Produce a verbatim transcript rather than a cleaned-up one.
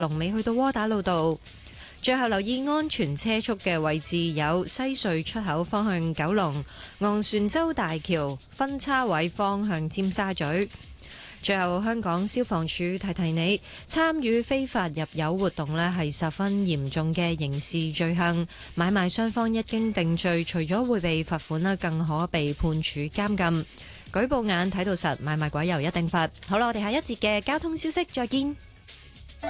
龍尾去到窩打老道。最後留意安全車速嘅位置有西隧出口方向九龍、昂船洲大橋分叉位方向尖沙咀。最後，香港消防處提提你，參與非法入油活動呢係十分嚴重嘅刑事罪行。買賣雙方一經定罪，除咗會被罰款啦，更可被判處監禁。舉報眼睇到實，買賣鬼油一定罰。好啦，我哋下一節嘅交通消息再見。